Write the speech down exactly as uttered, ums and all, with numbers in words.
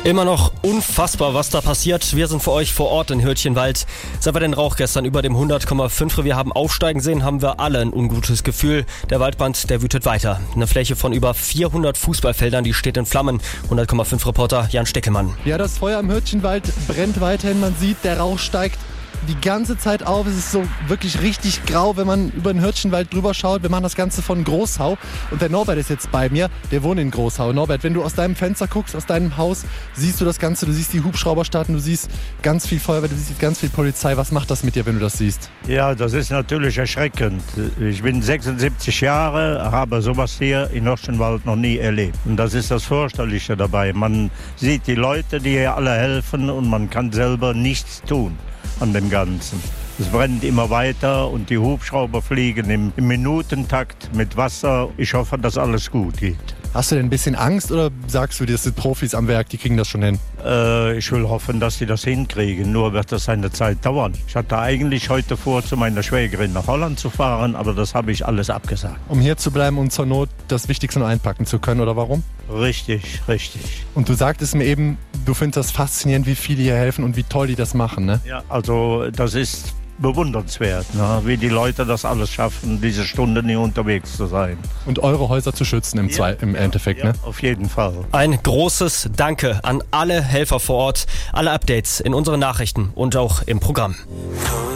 Immer noch unfassbar, was da passiert. Wir sind für euch vor Ort in Hürtchenwald. Seit wir den Rauch gestern über dem hundert Komma fünf Revier haben aufsteigen sehen, haben wir alle ein ungutes Gefühl. Der Waldbrand, der wütet weiter. Eine Fläche von über vierhundert Fußballfeldern, die steht in Flammen. hundert Komma fünf Reporter Jan Steckelmann. Ja, das Feuer im Hürtchenwald brennt weiterhin. Man sieht, der Rauch steigt die ganze Zeit auf. Es ist so wirklich richtig grau, wenn man über den Hürtchenwald drüber schaut. Wir machen das Ganze von Großhau und der Norbert ist jetzt bei mir. Der wohnt in Großhau. Norbert, wenn du aus deinem Fenster guckst, aus deinem Haus, siehst du das Ganze. Du siehst die Hubschrauber starten, du siehst ganz viel Feuerwehr, du siehst ganz viel Polizei. Was macht das mit dir, wenn du das siehst? Ja, das ist natürlich erschreckend. Ich bin sechsundsiebzig Jahre, habe sowas hier in Hürtchenwald noch nie erlebt. Und das ist das Fürchterliche dabei. Man sieht die Leute, die hier alle helfen und man kann selber nichts tun an dem Ganzen. Es brennt immer weiter und die Hubschrauber fliegen im, im Minutentakt mit Wasser. Ich hoffe, dass alles gut geht. Hast du denn ein bisschen Angst oder sagst du, das sind Profis am Werk, die kriegen das schon hin? Äh, ich will hoffen, dass die das hinkriegen, nur wird das seine Zeit dauern. Ich hatte eigentlich heute vor, zu meiner Schwägerin nach Holland zu fahren, aber das habe ich alles abgesagt. Um hier zu bleiben und zur Not das Wichtigste noch einpacken zu können, oder warum? Richtig, richtig. Und du sagtest mir eben, du findest das faszinierend, wie viele hier helfen und wie toll die das machen, ne? Ja, also das ist bewundernswert, ne? Wie die Leute das alles schaffen, diese Stunden hier unterwegs zu sein. Und eure Häuser zu schützen im, Ja, Zwei, im ja, Endeffekt, ja, ne? auf jeden Fall. Ein großes Danke an alle Helfer vor Ort. Alle Updates in unseren Nachrichten und auch im Programm.